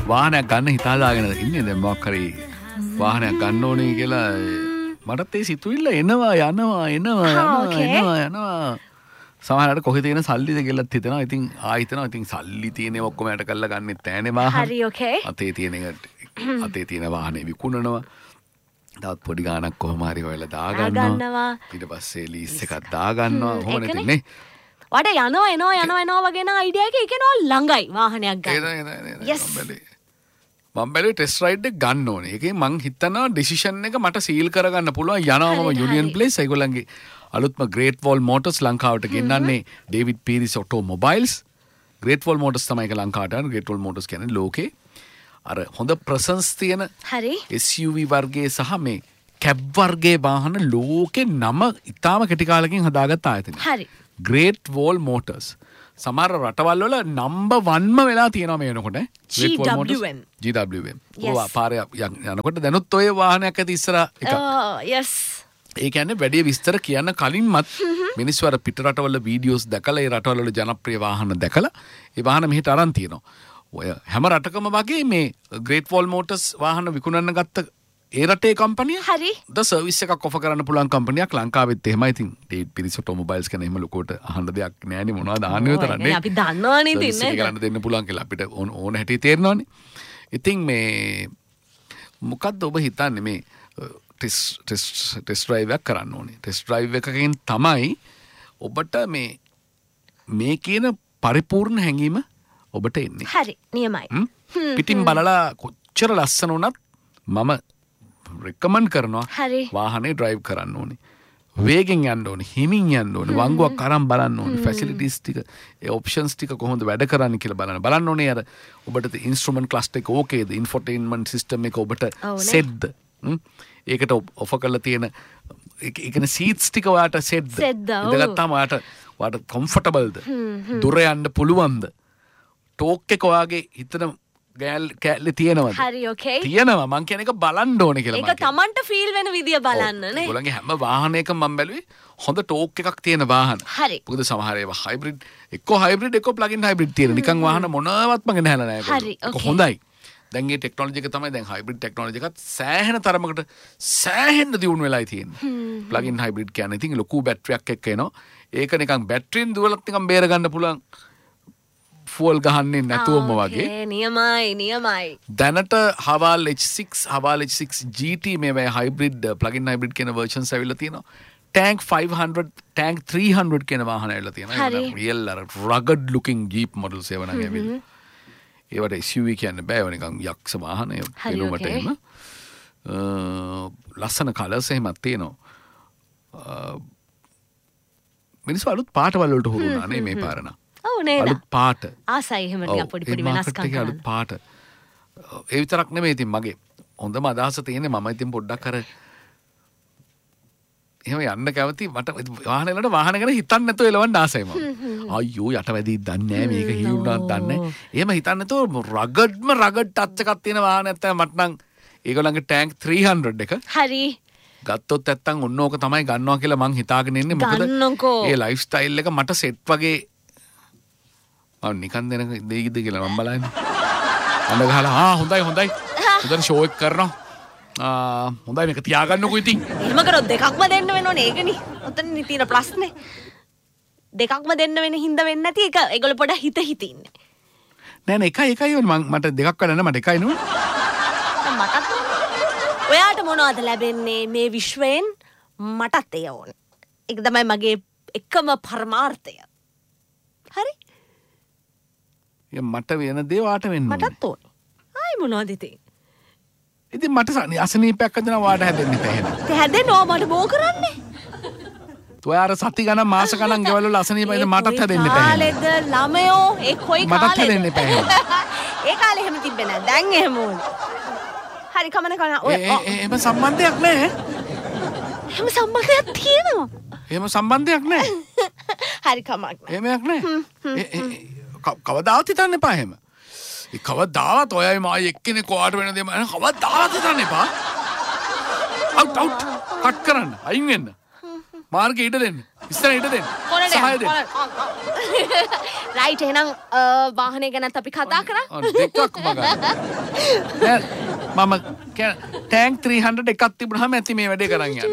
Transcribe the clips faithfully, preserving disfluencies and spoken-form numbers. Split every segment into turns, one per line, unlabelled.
වාහනයක් ගන්න හිතාදාගෙන ඉන්නේ දැන් මොකක් හරි වාහනයක් ගන්න ඕනේ කියලා මටත් ඒ සිතුවිල්ල එනවා යනවා එනවා යනවා එනවා යනවා සමහරවිට කොහෙද තියෙන සල්ලිද කියලාත් හිතනවා. ඉතින් ආ හිතනවා ඉතින් සල්ලි තියෙනේ ඔක්කොම යට කරලා ගන්නෙත් නෑනේ වාහන.
හරි ඕකේ.
අතේ තියෙන අතේ තියෙන වාහනේ විකුණනවා. තවත් පොඩි ගාණක් කොහොම හරි හොයලා දාගන්නවා. ඊට පස්සේ ලීස් එකක් දාගන්නවා. කොහොම නැතිනේ.
වඩ යනවා එනවා යනවා එනවා වගේ න අයිඩියා එක ඒකේනවා ළඟයි වාහනයක් ගන්න.
ඒ නෑ නෑ නෑ. මම බැලුවේ. මම බැලුවේ ටෙස්ට් රයිඩ් එක ගන්න ඕනේ. ඒකේ මං හිතනවා ඩිසිෂන් එක මට සීල් කරගන්න පුළුවන් යනවා මම යුනියන් ප්ලේස් ඒගොල්ලන්ගේ අලුත්ම ග්‍රේට් වෝල් මෝටර්ස් ලංකාවට ගෙන්නන්නේ David Peiris ඔටෝමොබයිල්ස්. Great wall motors තමයි ඒක ලංකාවට ආන. ග්‍රේට් වෝල් මෝටර්ස් කියන්නේ ලෝකේ අර හොඳ ප්‍රසන්ස් තියෙන
හරි
එස් යූ වී වර්ගයේ සහ මේ කැබ් වර්ගයේ වාහන ලෝකේ නම ඉතාම කෙටි කාලෙකින් හදාගත්ත ආයතනය.
හරි.
Great wall motors. සමහර රටවල් වල නම්බර් වන්ම වෙලා තියෙනවා මේ වෙනකොට.
ජී ඩබ්ලිව් එම්.
ජී ඩබ්ලිව් එම්. ඔව් පාරේ යනකොට දැනුත් ඔය වාහනයක් ඇති ඉස්සර එක.
ඔව් යස්.
ඒ කියන්නේ වැඩි විස්තර කියන්න කලින්මත් මිනිස්සු අර පිට රටවල වීඩියෝස් දැකලා ඒ රටවල වල ජනප්‍රිය වාහන දැකලා ඒ වාහන මෙහෙට අරන් තියෙනවා. ඔය හැම රටකම වගේ මේ ග්‍රේට් වෝල් මෝටර්ස් වාහන විකුණන්න ගත්ත ඒ රටේ කම්පැනිය
හරි
ද සර්විස් එකක් ඔෆර් කරන්න පුළුවන් කම්පැනියක් ලංකාවෙත් එහෙමයි. ඉතින් ඩේවිඩ් පීරිස් ඔටෝමොබයිල්ස් කියන එහෙම ලොකෝට අහන්න දෙයක් නෑනේ මොනවද අහන්නේ උතරන්නේ.
අපි දන්නවනේ ඉතින්
නේද. ඒක කරන්න දෙන්න පුළුවන් කියලා අපිට ඕන ඕන හැටි තේරෙනවනේ. ඉතින් මේ මොකද්ද ඔබ හිතන්නේ මේ ටෙස්ට් ටෙස්ට් ටෙස්ට් ඩ්‍රයිව් එකක් කරන්න ඕනේ. ටෙස්ට් ඩ්‍රයිව් එකකින් තමයි ඔබට මේ මේ කියන පරිපූර්ණ හැඟීම ඔබට එන්නේ.
හරි නියමයි.
පිටින් බලලා කොච්චර ලස්සන වුණත් මම රෙකමන්ඩ් කරනවා වාහනේ ඩ්‍රයිව් කරන්න ඕනේ. වේගෙන් යන්න ඕනේ, හිමින් යන්න ඕනේ, වංගුවක් අරන් බලන්න ඕනේ, ෆැසිලිටිස් ටික, ඒ ඔප්ෂන්ස් ටික කොහොමද වැඩ කරන්නේ කියලා බලන්න. බලන්න ඕනේ අර ඔබට ඉන්ස්ට්‍රුමන්ට් ක්ලස්ටර් එක ඕකේද? ඉන්ෆෝටේන්මන්ට් සිස්ටම් එක ඔබට සෙට්ද? ඒකට ඔෆර් කරලා තියෙන ඒ කියන්නේ සීට්ස් ටික ඔයාට සෙට්ද? ඉඳගත්තාම ඔයාට ඔයාට කම්ෆර්ටබල්ද? දුර යන්න පුළුවන්ද? ටෝක් එක ඔයාගේ හිතන ගෑල් කැලේ තියෙනවද?
හරි ඕකේ.
තියෙනවා. මං කියන එක බලන්න ඕනේ කියලා මං.
ඒක තමන්ට ෆීල් වෙන විදිය බලන්න නේ.
ඔයගොල්ලන්ගේ හැම වාහනයකම මම බැලුවේ හොඳ ටෝක් එකක් තියෙන වාහන.
හරි.
මොකද සමහර ඒවා හයිබ්‍රිඩ්, එක්ක හයිබ්‍රිඩ් එක්ක ප්ලග්-ඉන් හයිබ්‍රිඩ් තියෙන. නිකන් වාහන මොනවත්ම ගෙනහැලා නැහැ.
හරි ඕකේ.
හොඳයි. දැන් මේ ටෙක්නොලොජි එක තමයි දැන් හයිබ්‍රිඩ් ටෙක්නොලොජි එකත් සෑහෙන තරමකට සෑහෙන්න දියුණු වෙලායි තියෙන්නේ. ප්ලග්-ඉන් හයිබ්‍රිඩ් කියන්නේ ඉතින් ලොකු බැටරියක් එක්ක එනවා. ඒක නිකන් බැටරියෙන් දුවලත් නිකන් බේර ගන්න පුළුවන්. ෆුවල් ගහන්නේ නැතුවම වගේ.
නියමයි නියමයි.
දැනට හවාල් H six හවාල් H six G T මේ හයිබ්‍රිඩ් ප්ලග්-ඉන් හයිබ්‍රිඩ් කියන වර්ෂන්ස් ඇවිල්ලා තියෙනවා. ටැන්ක් ෆයිව් හන්ඩ්‍රඩ් ටැන්ක් ත්‍රී හන්ඩ්‍රඩ් කියන වාහන ඇවිල්ලා තියෙනවා. රියල් අර රගඩ් ලුකින් ජීප් මොඩල්ස් ඒවා නම් ඇවිල්ලා. ඒවට එස් යූ වී කියන්න බෑ. ඒවා නිකන් යක්ෂ වාහන ඒ වෙනුවට එහෙම. ලස්සන කලර්ස් එහෙමත් තියෙනවා. මිනිස්සු අලුත් පාටවල වලට හුරු වුණා නේ මේ පාරණ.
ඔව් නේද?
අලුත් පාට.
ආසයි එහෙම ටික පොඩි පොඩි වෙනස්කම් කරන්න.
අලුත් පාට. ඒ විතරක් නෙමෙයි ඉතින් මගේ හොඳම අදහස තියෙන්නේ මම ඉතින් පොඩ්ඩක් අර එහෙම යන්න කැමති මට වාහන වලට වාහන ගැන හිතන්න නැතුව එලවන්න ආසයි මම. අයියෝ යටවැදි දන්නේ නැහැ මේක හිවුණාක් දන්නේ නැහැ. එහෙම හිතන්න නැතුව රගඩ්ම රගඩ් ටච් එකක් තියෙන වාහනයක් තමයි මට නම් ඒගොල්ලන්ගේ ටැන්ක් ත්‍රී හන්ඩ්‍රඩ් එක.
හරි.
ගත්තොත් නැත්තම් ඔන්න ඕක තමයි ගන්නවා කියලා මං හිතාගෙන ඉන්නේ. මොකද ඒ ලයිෆ් ස්ටයිල් එක මට සෙට් වගේ මම නිකන් දෙන දෙයිද කියලා මම බලන්නේ. අඬ ගහලා ආ හොඳයි හොඳයි. උදේ ෂෝ එක කරනවා. ආ හොඳයි මේක තියාගන්නකෝ ඉතින්.
එහෙම කරොත් දෙකක්ම දෙන්න වෙනෝනේ ඒකනේ. ඔතනනේ තියෙන ප්‍රශ්නේ. දෙකක්ම දෙන්න වෙන හින්දා වෙන්නේ නැති එක ඒගොල්ලෝ පොඩ හිත හිත ඉන්නේ.
නෑ නෑ එකයි එකයි මම මට දෙකක් කරන්න මට එකයි නෙවෙයි.
මටත් ඔයාට මොනවද ලැබෙන්නේ මේ විශ්වයෙන්? මටත් ඒ ඕන. ඒක තමයි මගේ එකම පරමාර්ථය. හරි?
ය මට වෙන දේ වාට වෙන්න ඕනේ.
මටත් ඕනේ. ආයි මොනවද ඉතින්?
ඉතින් මට අසනීපයක් හදනවා වාට හැදෙන්න බැහැ නේද?
ඒ හැදෙනවා මට බෝ කරන්නේ.
ඔයාර සති ගණන් මාස ගණන් ගෙවල් වල අසනීපයිද මටත් හැදෙන්න බැහැ.
කාලෙද ළමයෝ ඒ කොයි කාලෙද?
මටත් හැදෙන්න බැහැ.
ඒ කාලේ එහෙම තිබ්බේ නෑ. දැන් එහෙම ඕනේ. හරි කමන කන ඔය
එහෙම සම්බන්ධයක් නැහැ.
එහෙම සම්බන්ධයක් තියෙනවා.
එහෙම සම්බන්ධයක් නැහැ.
හරි කමක් නෑ.
එහෙමයක් නැහැ. කවදාවත් හිතන්න එපා එහෙම. ඒ කවදාවත් ඔයයි මායි එක්කෙනෙක් ඔයාට වෙන දේ මම කවදාවත් හිතන්න එපා. අවුට් අවුට් කට් කරන්න. අයින් වෙන්න. මාර්ගෙ ඉඩ දෙන්න. ඉස්සර ඉඩ දෙන්න. සහාය දෙන්න.
රයිට් එහෙනම් වාහනේ ගැනත් අපි කතා කරා.
දෙකක් මගන්න. මම ටැන්ක් ත්‍රීහන්ඩ්‍රඩ් එකක් තිබුණාම ඇති මේ වැඩේ කරන් යන්න.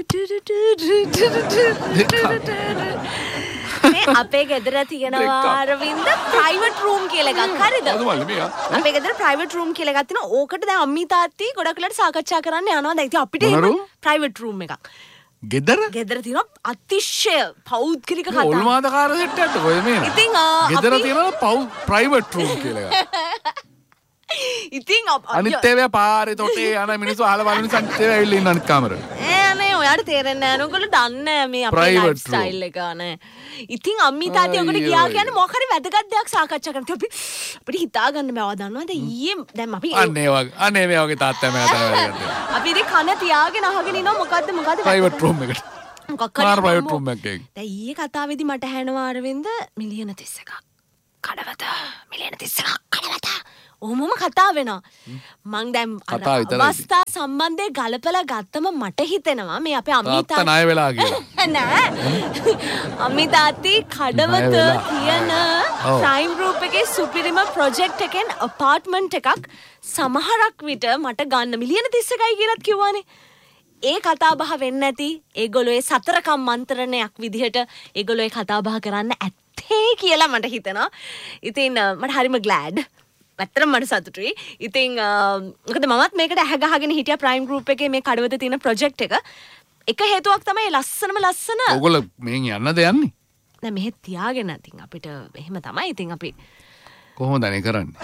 මේ අපේ ගෙදර තියෙනවා අරවින්ද ප්‍රයිවට් රූම් කියලා එකක්. හරිද? අපේ ගෙදර ප්‍රයිවට් රූම් කියලා එකක් තියෙනවා. ඕකට දැන් අම්මී තාත්ති ගොඩක් වෙලාට සාකච්ඡා කරන්න යනවා. දැන් ඉතින් අපිට ප්‍රයිවට් රූම් එකක්.
ගෙදර
ගෙදර තියෙනවා අතිශය පෞද්ගලික කතා.
ඔල්මාදකාර සෙට්ටට ඔය මේ.
ඉතින්
ගෙදර තියෙනවා පව් ප්‍රයිවට් රූම් කියලා එකක්.
ඉතින්
අනිත් ඒවා පාරේ තොටේ යන මිනිස්සු අහල බලන නිසා අනිත් ඒවා ඇවිල්ලා ඉන්න අනිත් කාමරේ.
ඈ නේ ඔයාලට තේරෙන්නේ නැහැ නේ. ඔයගොල්ලෝ දන්නේ මේ අපේ ලයිෆ් ස්ටයිල් එක නේ. ඉතින් අම්මී තාත්තා ඔකට ගියා කියන්නේ මොකක් හරි වැදගත් දෙයක් සාකච්ඡා කරනවා. අපි අපිට හිතා ගන්න බෑ. දන්නවද ඊයේ දැන් අපි
අනේ වගේ අනේ මේ වගේ තාත්තා මම හිතනවා වැඩ.
අපි ඉතින් කන තියාගෙන අහගෙන ඉන්නවා මොකද්ද මොකද්ද
ප්‍රයිවට් රූම් එකට.
මොකක්
හරි ප්‍රයිවට් රූම් එකක්.
දැන් ඊයේ කතාවේදී මට ඇහෙනවා අරවින්ද මිලියන තිස් එකක්. කඩවත මිලියන තිස් එකක් කඩවත. ඔහොමම කතා වෙනවා. මං දැන් අවස්ථා සම්බන්ධය ගලපලා ගත්තම මට හිතෙනවා මේ අපේ අම්මී තාත්තා
ණය වෙලා කියලා.
නෑ. අම්මී තාත්ති කඩවත කියන ප්‍රයිම් ගෲප් එකේ සුපිරිම ප්‍රොජෙක්ට් එකෙන් අපාර්ට්මන්ට් එකක් සමහරක් විට මට ගන්න මිලියන තිස් එකයි කියලාත් කිව්වානේ. ඒ කතා බහ වෙන්නේ නැති ඒගොල්ලෝ ඒ සතරකම් මන්ත්‍රණයක් විදිහට ඒගොල්ලෝ ඒ කතා බහ කරන්න ඇත්තේ කියලා මට හිතෙනවා. ඉතින් මට හරිම ග්ලෑඩ්. ඇත්තටම මට සතුටුයි. ඉතින් මොකද මමත් මේකට ඇහ ගහගෙන හිටියා ප්‍රයිම් ගෲප් එකේ මේ කඩවත තියෙන ප්‍රොජෙක්ට් එක. එක හේතුවක් තමයි ලස්සනම ලස්සන.
ඕගොල්ලෝ මෙහෙන් යන්නද යන්නේ?
නෑ මෙහෙ තියාගෙන ඉතින් අපිට එහෙම තමයි. ඉතින් අපි
කොහොමද අනේ කරන්නේ?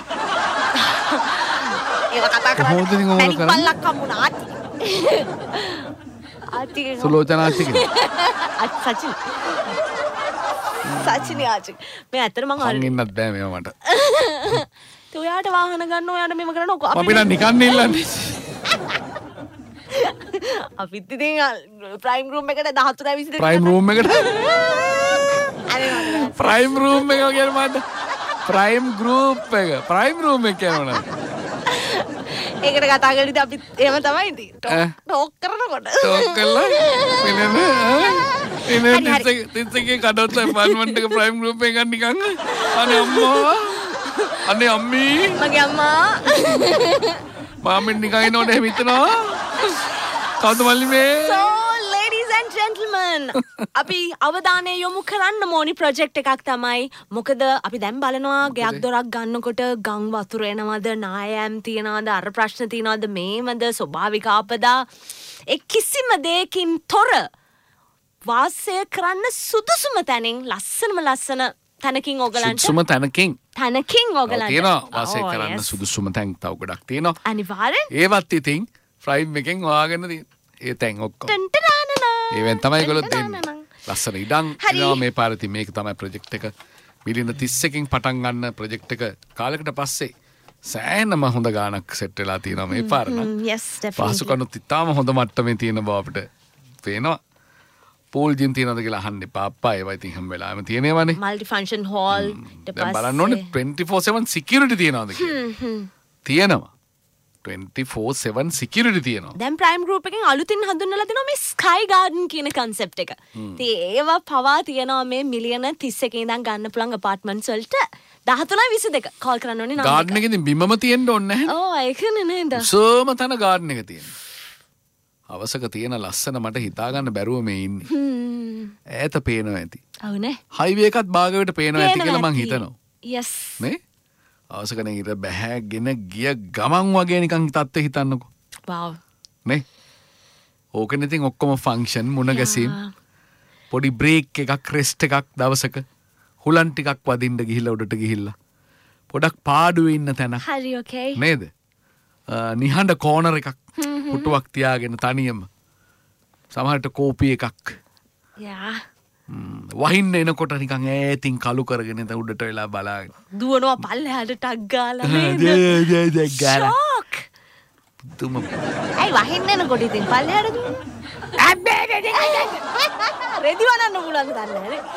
ඒක කතා කරන්නේ.
කොහොමද ඉතින් ඕගොල්ලෝ කරන්නේ?
පල්ලක් හම්බුණා ආති. ආති
සුලෝචනා ආති කියලා.
ආති සචින්. සචින් ආති. මේ ඇත්තට මං
අර ඉන්නත් බෑ මේව මට.
ඔයාට වාහන ගන්න ඔයාට මෙම කරන්න ඔක
අපි නම් නිකන් ඉල්ලන්නේ.
අපිත් ඉතින් ප්‍රයිම් රූම් එකට දහතුනයි විසි දෙකයි.
ප්‍රයිම් රූම් එකට. ප්‍රයිම් රූම් එක කියන්නේ මට ප්‍රයිම් ගෲප් එක. ප්‍රයිම් රූම් එක කියනවා.
ඒකට කතා කරද්දී අපි එහෙම තමයි ඉතින්. ටෝක් කරනකොට.
ටෝක් කළා. මෙන්න ඉන්නේ තිස් එකේ කඩොත් අපාර්ට්මන්ට් එක ප්‍රයිම් ගෲප් එකක් නිකන් අනේ අම්මා අනේ අම්මී
මගේ අම්මා
මාමින් නිකන් ඉනෝනේ එහෙම හිතනවා. කවුද මල්ලි මේ?
So ladies and gentlemen අපි අවධානය යොමු කරන්න ඕනි ප්‍රොජෙක්ට් එකක් තමයි. මොකද අපි දැන් බලනවා ගයක් දොරක් ගන්නකොට ගම් වතුර එනවද නායම් තියනවද අර ප්‍රශ්න තියනවද මේමද ස්වභාවික ආපදා ඒ කිසිම දෙයකින් තොර වාසය කරන්න සුදුසුම තැනින් ලස්සනම ලස්සන තැනකින් ඔයගලන්ට
සුදුසුම තැනකින්
තැනකින් ඔයගලන්ට
තියෙනවා වාසය කරන්න සුදුසුම තැන් තව ගොඩක් තියෙනවා.
අනිවාර්යෙන්
ඒවත් ඉතින් ප්‍රයිම් එකෙන් හොයාගෙන තියෙන ඒ තැන් ඔක්කොම ඒවෙන් තමයි ඒගොල්ලෝ දෙන්නේ. ලස්සන ඉඩම් එනවා මේ පාරේ. මේක තමයි ප්‍රොජෙක්ට් එක. මිලියන තිස් එකකින් පටන් ගන්න ප්‍රොජෙක්ට් එක කාලයකට පස්සේ සෑහෙනම හොඳ ගාණක් සෙට් වෙලා තියෙනවා මේ පාර නම්.
yes definitely.
පහසුකම්ත් ඉතාම හොඳ මට්ටමේ තියෙන බව අපිට පේනවා. පූල් ජිම් තියෙනවද කියලා අහන්න එපා අප්පා. ඒවා ඉතින් හැම වෙලාවෙම තියෙනවනේ.
මල්ටි ෆන්ක්ෂන් හෝල් ඊට
පස්සේ දැන් බලන්න ඕනේ twenty four seven security තියෙනවද කියලා. තියෙනවා. twenty four seven security තියෙනවා.
දැන් ප්‍රයිම් ගෲප් එකෙන් අලුතින් හඳුන්වලා දෙනවා මේ ස්කයි ගාඩන් කියන concept එක. ඉතින් ඒවා පවා තියෙනවා මේ මිලියන තිස් එකේ ඉඳන් ගන්න පුළුවන් අපාර්ට්මන්ට්ස් වලට දහතුනයි විසි දෙක කෝල් කරන්න ඕනේ නම්.
ගාඩන් එකේ ඉතින් බිමම තියෙන්න ඕනේ නැහැ.
ඕ ඒකනේ නේද.
සෝම තන ගාඩන් එක තියෙනවා. අවසක තියෙන ලස්සන මට හිතා ගන්න බැරුව මේ ඉන්නේ. ඈත පේනවා ඇති.
ඔව් නේ.
හයිවේ එකත් භාගයට පේනවා ඇති කියලා මං හිතනවා.
yes.
නේ? අවසකනේ ඉර බැහැගෙන ගිය ගමන් වගේ නිකන් තත්ත්වෙ හිතන්නකෝ.
wow.
නේ? ඕකනේ ඉතින් ඔක්කොම ෆන්ක්ෂන් මුණ ගැසීම්. පොඩි බ්‍රේක් එකක් රෙස්ට් එකක් දවසක හුලන් ටිකක් වදින්න ගිහිල්ලා උඩට ගිහිල්ලා. පොඩක් පාඩුවේ ඉන්න තැන.
හරි okay.
නේද? නිහඬ කෝනර් එකක් පුටුවක් තියාගෙන තනියම සමහරට කෝපි එකක්
යා
වහින්න එනකොට නිකන් ඈතින් කළු කරගෙන ඉඳ උඩට වෙලා බලාගෙන
දුවනවා පල්ලෙහාට ටක් ගාලා නේද ෂොක්
දුම
ඇයි වහින්න එනකොට ඉතින් පල්ලෙහාට දුවන්නේ අබ්බේ රෙදි වනන්න පුළුවන් දන්නේ නේ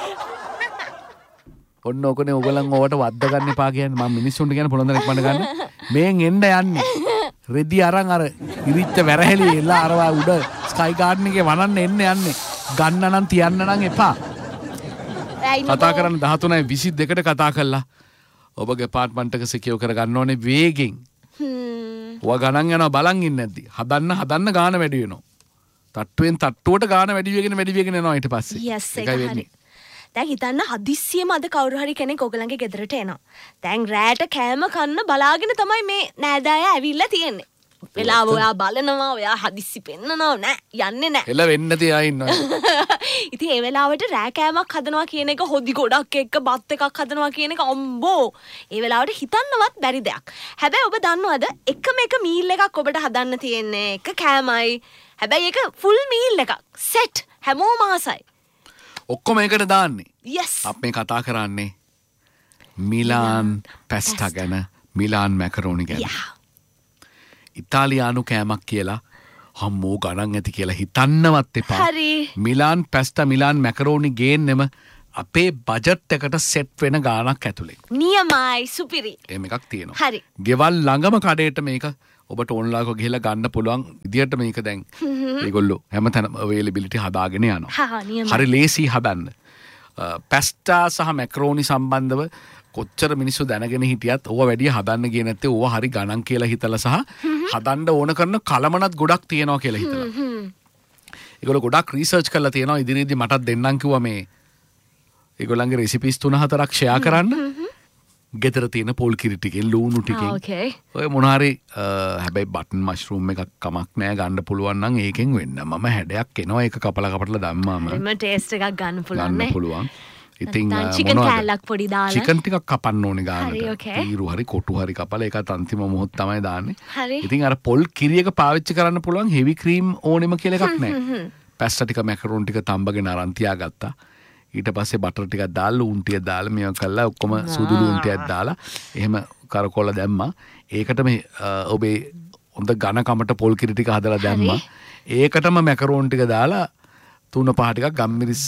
ඔන්න ඔකනේ ඔයගලන් ඕවට වද්ද ගන්න එපා කියන්නේ මම මිනිස්සුන්ට කියන පොළොන් දෙනෙක් මඩ ගන්න මේන් එන්න යන්නේ රෙදි අරන් අර ඉරිච්ච වැරහෙලි එලා අරවා උඩ ස්කයි ගාඩන් එකේ වනන්න එන්න යන්නේ ගන්න නම් තියන්න නම් එපා කතා කරන්න දහතුනයි විසි දෙකට කතා කළා. ඔබගේ apartment එක secure කරගන්න ඕනේ වේගෙන්. හ්ම්. ඔය ගණන් යනවා බලන් ඉන්නේ නැද්දි. හදන්න හදන්න ගාන වැඩි වෙනවා. තට්ටුවෙන් තට්ටුවට ගාන වැඩි වෙගෙන වැඩි වෙගෙන යනවා ඊට පස්සේ.
yes ඒක හරි. දැන් හිතන්න හදිස්සියම අද කවුරු හරි කෙනෙක් ඔයගලගේ ගෙදරට එනවා. දැන් රෑට කෑම කන්න බලාගෙන තමයි මේ නෑදෑය ඇවිල්ලා තියෙන්නේ. වෙලාව ඔයා බලනවා ඔයා හදිස්සි පෙන්නනවා නෑ යන්නේ නෑ.
එළ වෙන්න තියා ඉන්නවා.
ඉතින් ඒ වෙලාවට රෑ කෑමක් හදනවා කියන එක හොදි ගොඩක් එක්ක බත් එකක් හදනවා කියන එක අම්බෝ. ඒ වෙලාවට හිතන්නවත් බැරි දෙයක්. හැබැයි ඔබ දන්නවද එකම එක මීල් එකක් ඔබට හදන්න තියෙන්නේ එක කෑමයි. හැබැයි ඒක ෆුල් මීල් එකක්. සෙට් හැමෝම ආසයි.
ඔක්කොම ඒකට දාන්නේ.
yes.
අපි මේ කතා කරන්නේ මිලාන් පැස්ටා ගැන, මිලාන් මැකරෝනි ගැන.
yeah.
ඉතාලියානු කෑමක් කියලා හම්මෝ ගණන් ඇති කියලා හිතන්නවත් එපා.
හරි.
මිලාන් පැස්ටා මිලාන් මැකරෝනි ගේන්නෙම අපේ බජට් එකට සෙට් වෙන ගාණක් ඇතුලේ.
නියමයි සුපිරි.
එහෙම එකක් තියෙනවා.
හරි.
ගෙවල් ළඟම කඩේට මේක ඔබට ඕන්ලාක ගිහලා ගන්න පුළුවන් විදියට මේක දැන් ඒගොල්ලෝ හැමතැනම අවైలබිලිටි හදාගෙන යනවා.
හා නියමයි.
හරි ලේසි හදන්න. පැස්ටා සහ මැකරෝනි සම්බන්ධව කොච්චර මිනිස්සු දැනගෙන හිටියත් ඕවා වැඩි හදන්න ගියේ නැත්තේ ඕවා හරි ගණන් කියලා හිතලා සහ හදන්න ඕන කරන කලමනත් ගොඩක් තියෙනවා කියලා හිතලා. ඒගොල්ලෝ ගොඩක් රිසර්ච් කරලා තියෙනවා. ඉදිරියේදී මටත් දෙන්නම් කිව්වා මේ ඒගොල්ලන්ගේ රෙසිපීස් තුන හතරක් ෂෙයා කරන්න. ගෙදර තියෙන පොල් කිරි ටිකෙන් ලූණු ටිකෙන් ඔය මොන හරි හැබැයි බටන් මෂ්රූම් එකක් කමක් නෑ ගන්න පුළුවන් නම් ඒකෙන් වෙන්න. මම හැඩයක් එනවා ඒක කපලා කපලා දැම්මාම.
හරිම ටේස්ට් එකක් ගන්න පුළුවන් නේ.
ගන්න පුළුවන්. ඉතින්
චිකන් කෑල්ලක් පොඩි දාලා
චිකන් ටිකක් කපන්න ඕනේ ගානට. ඊරු හරි කොටු හරි කපලා ඒකත් අන්තිම මොහොත තමයි දාන්නේ. ඉතින් අර පොල් කිරි එක පාවිච්චි කරන්න පුළුවන් හෙවි ක්‍රීම් ඕනෙම කියලා එකක් නෑ. පැස්ටා ටික මැකරෝන් ටික තඹගෙන අරන් තියාගත්තා. ඊට පස්සේ බටර් ටිකක් දාලා ලුණු ටිකක් දාලා මේවා කළා ඔක්කොම සුදු ලුණු ටිකක් දාලා එහෙම කරකොල දැම්මා. ඒකට මේ ඔබේ හොඳ ඝන කමට පොල් කිරි ටික හදලා දැම්මා. ඒකටම මැකරෝන් ටික දාලා තුන පහ ටිකක් ගම්මිරිස්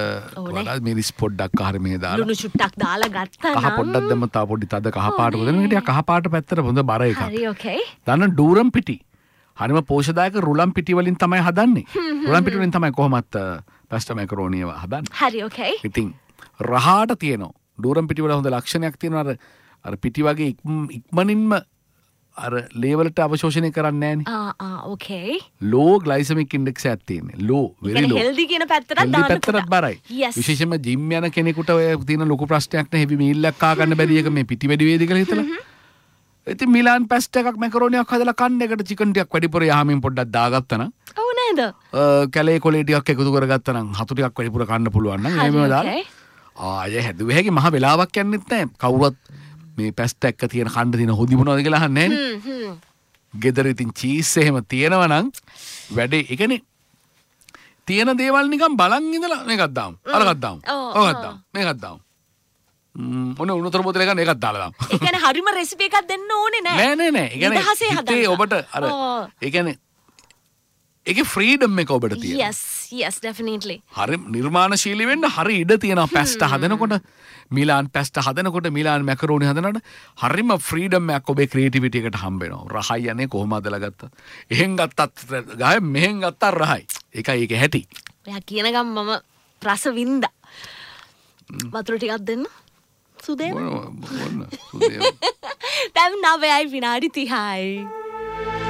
වල මිරිස් පොඩ්ඩක් අහර මේ දාලා
ලුණු චුට්ටක් දාලා ගත්තා නම්
කහ පොඩ්ඩක් දැම්ම තා පොඩි තද කහ පාට කොහෙද මේ ටික කහ පාට පැත්තට හොඳ බර එකක්.
හරි ඕකේ.
දාන්න ඩූරම් පිටි. හරිම පෝෂදායක රුලම් පිටි වලින් තමයි හදන්නේ. රුලම් පිටි වලින් තමයි කොහොමත් පැස්ටා මැකරෝනි ඒවා හදන්නේ.
හරි ඕකේ.
ඉතින් රහාට තියෙනවා. ඩූරම් පිටි වල හොඳ ලක්ෂණයක් තියෙනවා. අර අර පිටි වගේ ඉක්මනින්ම අර ලේවලට අවශෝෂණය කරන්නේ නැහැ නේ.
ආ ආ ඕකේ.
ලෝ ග්ලයිසෙමික් ඉන්ඩෙක්ස් එකක් තියෙන්නේ. ලෝ වෙරි ලෝ.
හෙල්දි කියන පැත්තට දාන්න
පැත්තට බරයි. විශේෂයෙන්ම ජිම් යන කෙනෙකුට ඔය තියෙන ලොකු ප්‍රශ්නයක් නේ හෙවි මීල් එකක් කා ගන්න බැරි එක මේ පිටි වැඩි වේද කියලා හිතලා. ඉතින් මිලාන් පැස්ටා එකක් මැකරෝනියක් හදලා කන්න එකට චිකන් ටිකක් වැඩිපුර යහමින් පොඩ්ඩක් දාගත්තා නම්
ඔව් නේද?
කැලේ කොලේ ටිකක් එකතු කරගත්තා නම් හතු ටිකක් වැඩිපුර කන්න පුළුවන් නම් එහෙමම දාලා ආයේ හැදුවේ හැකි මහ වෙලාවක් යන්නෙත් නැහැ. කවුරුත් මේ පැස්ටා එක තියෙන කන්න තියෙන හොදි මොනවද කියලා අහන්නේ නැහැ නේ. ගෙදර ඉතින් චීස් එහෙම තියෙනවා නම් වැඩේ ඒ කියන්නේ තියෙන දේවල් නිකන් බලන් ඉඳලා මේකක් දාමු. අරකට දාමු. ඔකක් දාමු. මේකක් දාමු. මොන උණුතර බෝතලේ ගන්න එකක් දාලා දාමු.
ඒ කියන්නේ හරිම රෙසිපි එකක් දෙන්න ඕනේ නෑ.
නෑ නෑ නෑ. ඒ කියන්නේ හිතේ ඔබට අර ඒ කියන්නේ ඒකේ ෆ්‍රීඩම් එක ඔබට තියෙනවා.
yes yes definitely.
හරි නිර්මාණශීලී වෙන්න හරි ඉඩ තියෙනවා පැස්ටා හදනකොට. මිලාන් පැස්ටා හදනකොට මිලාන් මැකරෝනි හදනකොට හරිම ෆ්‍රීඩම් එකක් ඔබේ ක්‍රියේටිවිටි එකට හම්බ වෙනවා. රහයි යන්නේ කොහොම හදලා ගත්තා. එහෙන් ගත්තත් ගහයි මෙහෙන් ගත්තා රහයි. ඒකයි ඒකේ හැටි.
ඔයා කියන ගම් මම රස වින්දා. වතුර ටිකක් දෙන්න. සුදේ.
මොන මොන සුදේ.
දැන් නවයයි විනාඩි තිහයි.